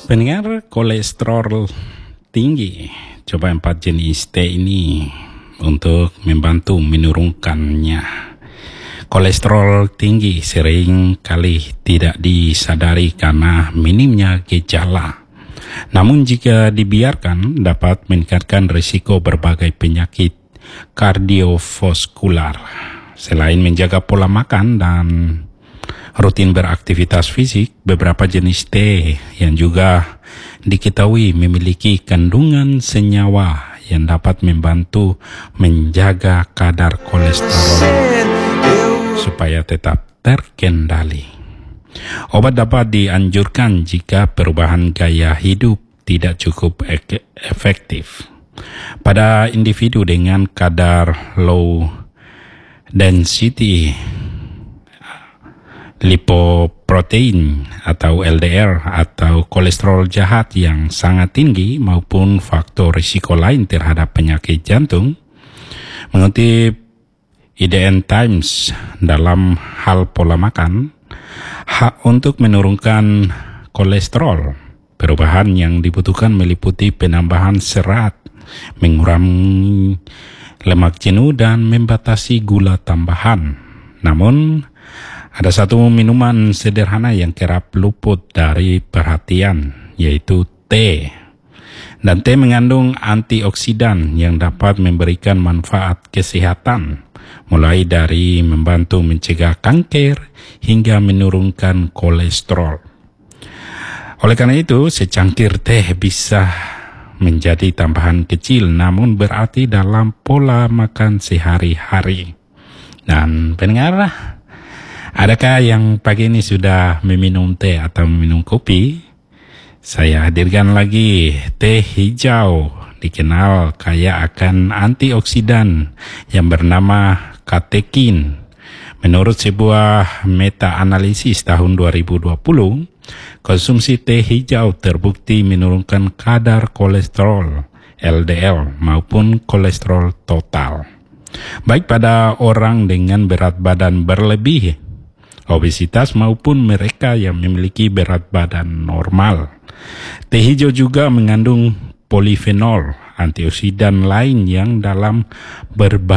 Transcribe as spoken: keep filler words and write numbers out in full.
Pendengar, kolesterol tinggi. Coba empat jenis teh ini untuk membantu menurunkannya. Kolesterol tinggi sering kali tidak disadari karena minimnya gejala. Namun jika dibiarkan dapat meningkatkan risiko berbagai penyakit kardiovaskular. Selain menjaga pola makan dan rutin beraktivitas fisik, beberapa jenis teh yang juga diketahui memiliki kandungan senyawa yang dapat membantu menjaga kadar kolesterol supaya tetap terkendali. Obat dapat dianjurkan jika perubahan gaya hidup tidak cukup efektif. Pada individu dengan kadar low density lipoprotein atau L D L atau kolesterol jahat yang sangat tinggi maupun faktor risiko lain terhadap penyakit jantung. Mengutip I D N Times, dalam hal pola makan, hak untuk menurunkan kolesterol, perubahan yang dibutuhkan meliputi penambahan serat, mengurangi lemak jenuh dan membatasi gula tambahan. Namun ada satu minuman sederhana yang kerap luput dari perhatian, yaitu teh. Dan teh mengandung antioksidan yang dapat memberikan manfaat kesehatan, mulai dari membantu mencegah kanker hingga menurunkan kolesterol. Oleh karena itu, secangkir teh bisa menjadi tambahan kecil namun berarti dalam pola makan sehari-hari. Dan pendengar, adakah yang pagi ini sudah meminum teh atau meminum kopi? Saya hadirkan lagi teh hijau, dikenal kaya akan antioksidan yang bernama katekin. Menurut sebuah meta-analisis tahun dua ribu dua puluh, konsumsi teh hijau terbukti menurunkan kadar kolesterol L D L maupun kolesterol total, baik pada orang dengan berat badan berlebih, obesitas maupun mereka yang memiliki berat badan normal. Teh hijau juga mengandung polifenol, antioksidan lain yang dalam berbagai